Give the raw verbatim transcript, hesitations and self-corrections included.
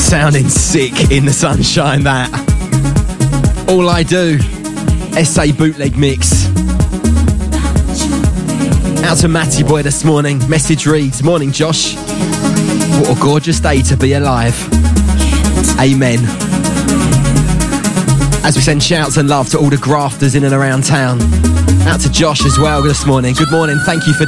Sounding sick in the sunshine, that. All I Do, S A bootleg mix. Out to Matty Boy this morning. Message reads, morning Josh. What a gorgeous day to be alive. Amen. As we send shouts and love to all the grafters in and around town. Out to Josh as well this morning. Good morning, thank you for